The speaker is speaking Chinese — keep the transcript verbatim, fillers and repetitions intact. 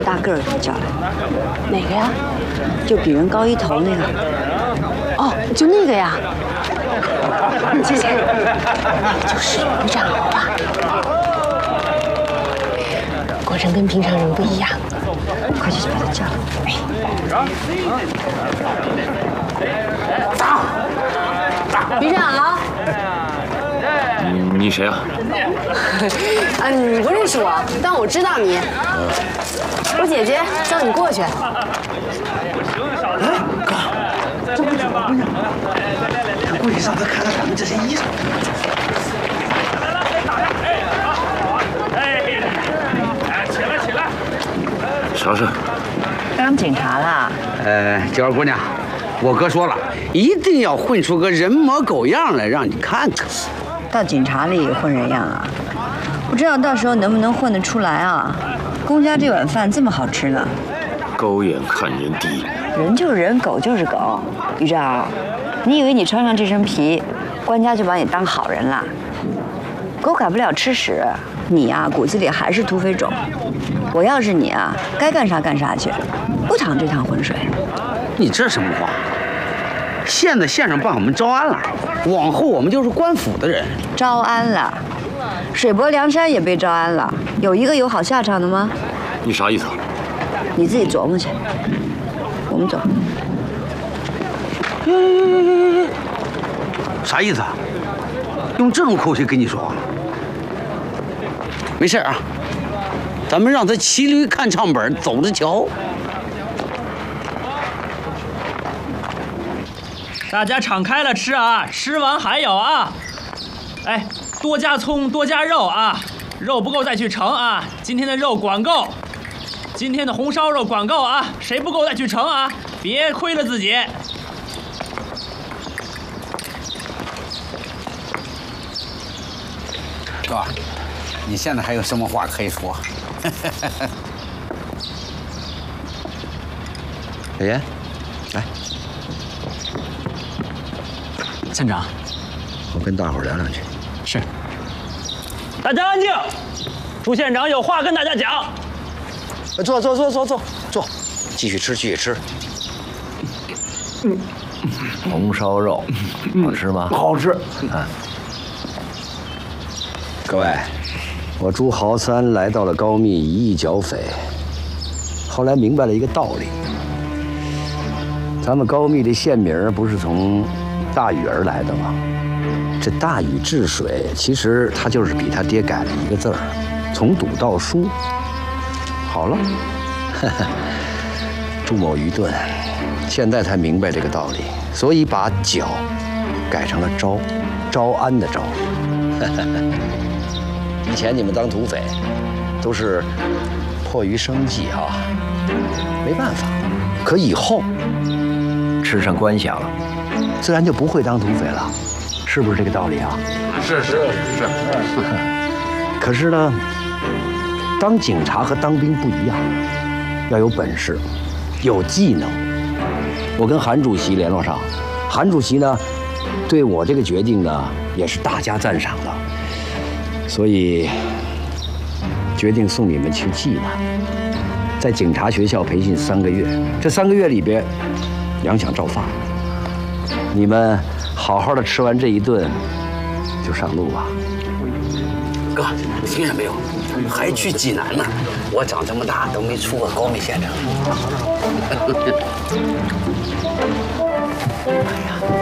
大个儿给叫来。 哪个呀？ 就比人高一头那个。 哦，就那个呀。姐姐，就是于长楼啊。果真跟平常人不一样。 快去把他叫来。哎。 打！ 于长。 你你谁啊？ 啊，你不认识我，但我知道你。我姐姐叫你过去。 哎，哥，这不是我姑娘，咱过去让她看看咱们这身衣裳。 哎，起来起来！啥事？ 当警察啦？ 呃，娇儿姑娘，我哥说了，一定要混出个人模狗样来，让你看看。 到警察里混人样啊？不知道到时候能不能混得出来啊？公家这碗饭这么好吃呢？ 狗眼看人低， 人就是人，狗就是狗。于照，你以为你穿上这身皮，官家就把你当好人了？狗改不了吃屎，你呀、啊、骨子里还是土匪种。我要是你啊，该干啥干啥去，不淌这趟浑水。 你这什么话？现在县上帮我们招安了，往后我们就是官府的人。 招安了，水泊梁山也被招安了，有一个有好下场的吗？ 你啥意思？ 你自己琢磨去。我们走。 哟哟哟哟哟哟！啥意思啊？用这种口气跟你说话？没事啊，咱们让他骑驴看唱本，走着瞧。 大家敞开了吃啊，吃完还有啊！哎，多加葱，多加肉啊！肉不够再去盛啊！今天的肉管够，今天的红烧肉管够啊！谁不够再去盛啊！别亏了自己。 哥，你现在还有什么话可以说？小严，来。 县长， 我跟大伙儿聊两句。 是。大家安静，朱县长有话跟大家讲。 坐坐坐坐坐坐，继续吃，继续吃。 嗯，红烧肉好吃吗？ 好吃。啊，各位，我朱豪三来到了高密，一役剿匪，后来明白了一个道理：咱们高密的县名不是从大禹而来的吗？这大禹治水，其实他就是比他爹改了一个字儿，从堵到疏。好了，朱某愚钝，现在才明白这个道理，所以把剿改成了招，招安的招。以前你们当土匪，都是迫于生计啊，没办法。可以后吃上官饷了， 自然就不会当土匪了，是不是这个道理啊？ 是是是。 可是呢，当警察和当兵不一样，要有本事，有技能。我跟韩主席联络上，韩主席呢，对我这个决定呢，也是大加赞赏的，所以决定送你们去济南，在警察学校培训三个月。这三个月里边，两饷照发。你们好好的吃完这一顿，就上路吧。哥，你听见没有？还去济南呢！我长这么大都没出过高密县城。哎呀！